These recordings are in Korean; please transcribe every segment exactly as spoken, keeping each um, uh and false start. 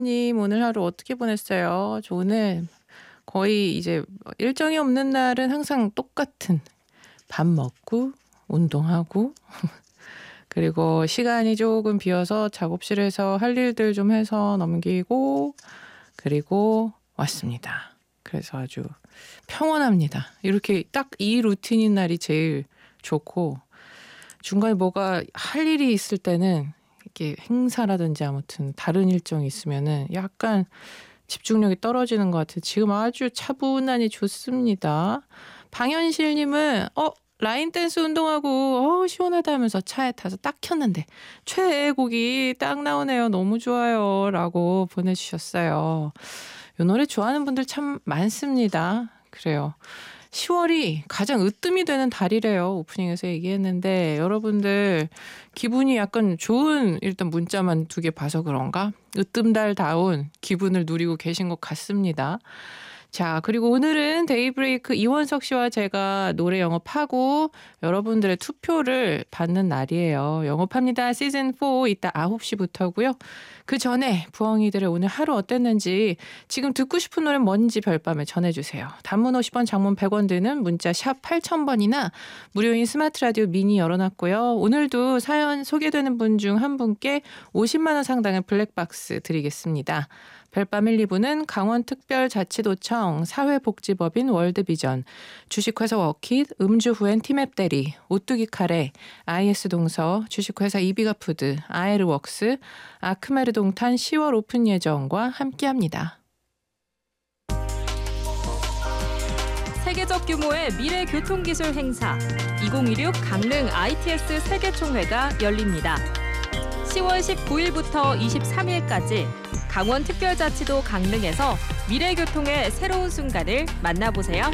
님 오늘 하루 어떻게 보냈어요? 저 오늘 거의 이제 일정이 없는 날은 항상 똑같은 밥 먹고 운동하고 그리고 시간이 조금 비어서 작업실에서 할 일들 좀 해서 넘기고 그리고 왔습니다. 그래서 아주 평온합니다. 이렇게 딱 이 루틴인 날이 제일 좋고 중간에 뭐가 할 일이 있을 때는 이렇게 행사라든지 아무튼 다른 일정이 있으면은 약간 집중력이 떨어지는 것 같아요. 지금 아주 차분하니 좋습니다. 방현실님은 어 라인 댄스 운동하고 어 시원하다 하면서 차에 타서 딱 켰는데 최애 곡이 딱 나오네요. 너무 좋아요. 라고 보내주셨어요. 이 노래 좋아하는 분들 참 많습니다. 그래요. 시월이 가장 으뜸이 되는 달이래요. 오프닝에서 얘기했는데 여러분들 기분이 약간 좋은 일단 문자만 두 개 봐서 그런가? 으뜸달다운 기분을 누리고 계신 것 같습니다. 자, 그리고 오늘은 데이브레이크 이원석 씨와 제가 노래 영업하고 여러분들의 투표를 받는 날이에요. 영업합니다. 시즌 사 이따 아홉 시부터고요. 그 전에 부엉이들의 오늘 하루 어땠는지 지금 듣고 싶은 노래 뭔지 별밤에 전해주세요. 단문 오십 원, 장문 백 원 드는 문자 샵 팔천 번이나 무료인 스마트 라디오 미니 열어놨고요. 오늘도 사연 소개되는 분 중 한 분께 오십만 원 상당의 블랙박스 드리겠습니다. 별밤 일, 이 부는 강원특별자치도청 사회복지법인 월드비전, 주식회사 워킷, 음주 후엔 티맵 대리, 오뚜기 카레, 아이에스 동서, 주식회사 이비가푸드, 아에르웍스, 아크메르 동탄 시월 오픈 예정과 함께합니다. 세계적 규모의 미래 교통기술 행사 이천이십육 강릉 아이티에스 세계총회가 열립니다. 시월 십구일부터 이십삼일까지 강원특별자치도 강릉에서 미래교통의 새로운 순간을 만나보세요.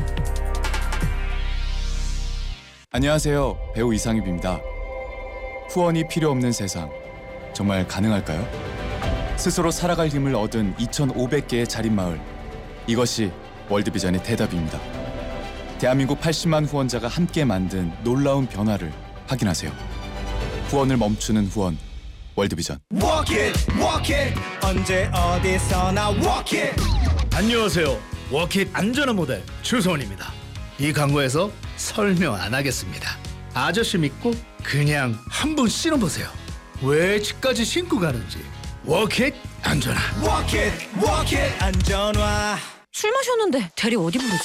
안녕하세요. 배우 이상입입니다. 후원이 필요 없는 세상, 정말 가능할까요? 스스로 살아갈 힘을 얻은 이천오백 개의 자립마을, 이것이 월드비전의 대답입니다. 대한민국 팔십만 후원자가 함께 만든 놀라운 변화를 확인하세요. 후원을 멈추는 후원, 월드비전. Walk it, walk it. 언제 어디서나 walk it. 안녕하세요. 워킷 안전한 모델 추소원입니다. 이 광고에서 설명 안 하겠습니다. 아저씨 믿고 그냥 한번 신어보세요. 왜 집까지 신고 가는지. 워킷 안전한. Walk it, walk it. 안전화. 술 마셨는데 대리 어디 부르지?